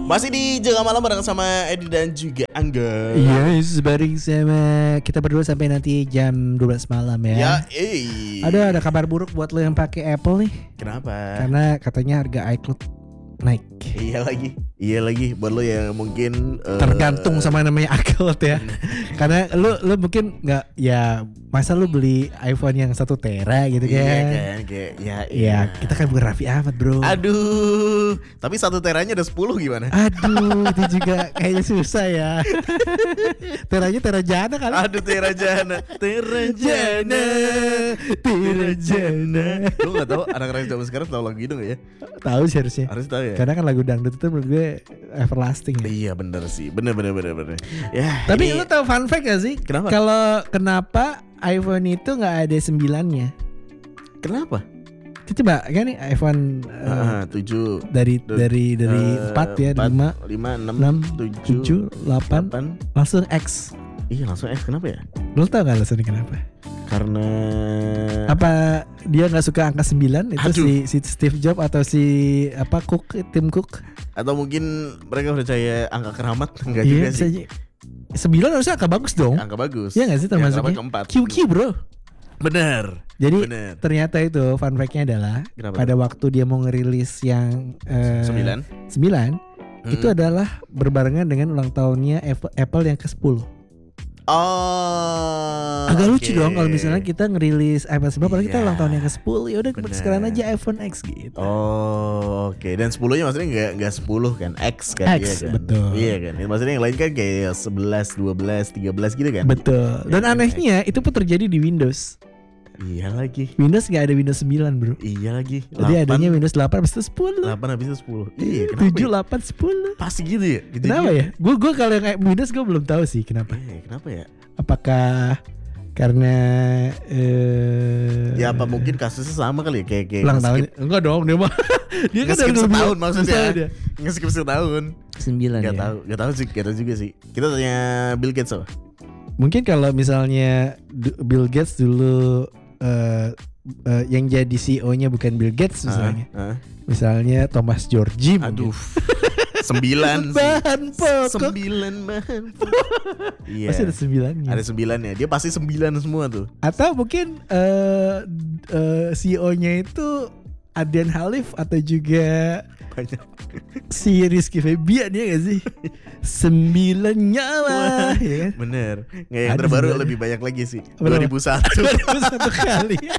Masih di Jaga Malam bareng sama Edi dan juga Angga. Yes, bareng sama kita berdua sampai nanti jam 12 malam ya. Ada kabar buruk buat lo yang pakai Apple nih. Kenapa? Karena katanya harga iCloud naik. Iya lagi buat lo yang mungkin tergantung sama namanya iCloud ya. Karena lo mungkin nggak, ya masa lo beli iPhone yang 1 tera gitu kan. Iya kan, kayak ya kita kan bukan Raffi Ahmad bro. Aduh, tapi 1 teranya ada 10 gimana? Aduh, itu juga kayaknya susah ya. Teranya Terajana kali. Aduh, Terajana. Lu gak tahu anak-anak zaman sekarang tahu lagu itu gak ya? Tahu sih harusnya. Harus tahu ya. Karena kan lagu dangdut itu menurut gue everlasting. Iya bener sih, bener. Ya. Tapi ini... lu tahu fun fact gak sih? Kenapa? Kenapa iPhone itu nggak ada 9-nya? Kenapa? Coba kan nih iPhone 7 dari 4 ya, 5 6 7 8 langsung X. Iya langsung X, kenapa ya? Lu tau gak alasannya kenapa? Karena apa dia nggak suka angka 9 itu? si Steve Jobs atau Tim Cook? Atau mungkin mereka percaya angka keramat? Enggak juga sih. 9 harusnya angka bagus dong. Angka bagus. Iya gak sih termasuknya? QQ bro. Bener. Jadi ternyata itu fun fact-nya adalah pada waktu dia mau ngerilis yang 9 itu adalah berbarengan dengan ulang tahunnya Apple yang ke-10. Oh, agak lucu dong kalau misalnya kita ngerilis iPhone 11 padahal kita ulang tahun yang ke-10. Ya udah sekarang aja iPhone X gitu. Oh, oke. Dan 10-nya maksudnya enggak 10 kan, X kan. X, iya kan? Betul. Iya kan. Maksudnya yang lain kan kayak 11, 12, 13 gitu kan. Betul. Dan anehnya itu pun terjadi di Windows. Iya lagi. Windows gak ada Windows 9 bro. Iya lagi. Jadi adanya Windows 8 habis itu 10. 8 habis itu 10. Iya, kenapa? 7, 8, 10. Pasti gitu ya? Gitu kenapa juga. Ya? Gue kalau yang kayak Windows gue belum tahu sih kenapa. Kenapa ya? Apakah karena ya apa mungkin kasusnya sama kali ya kayak ulang tahun? Enggak dong, dia mah dia kan skip setahun maksudnya. Nge-skip setahun. 9 ya. Gak tahu sih, gak tahu juga sih. Kita tanya Bill Gates apa? Mungkin kalau misalnya Bill Gates dulu yang jadi CEO-nya bukan Bill Gates misalnya. Misalnya Thomas Georgi. Aduh. 9 bahan pokok. 9 bahan pokok. Iya. Pasti ada 9-nya. Ada 9-nya. Dia pasti 9 semua tuh. Atau mungkin CEO-nya itu Adrian Halif atau juga banyak si Rizky Febian ya gak sih? 9 nyawa ya kan? Bener. Nggak, yang terbaru 9. Lebih banyak lagi sih. 2001 kali.